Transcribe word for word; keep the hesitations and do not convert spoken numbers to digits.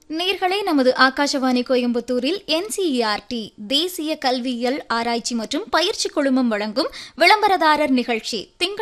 நேர்களே, நமது ஆகாஷவாணி கோயம்புத்தூரில் என்சிஇஆர்டி தேசிய கல்வியியல் ஆராய்ச்சி மற்றும் பயிற்சி குழுமம் வழங்கும் விளம்பரதாரர் நிகழ்ச்சி திங்கள்